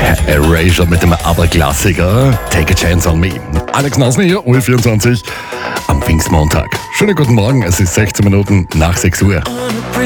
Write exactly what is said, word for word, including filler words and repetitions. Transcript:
Erasure mit dem Aberklassiker Take a Chance on Me. Alex Nausner hier, U vierundzwanzig am Pfingstmontag. Schönen guten Morgen, es ist sechzehn Minuten nach sechs Uhr.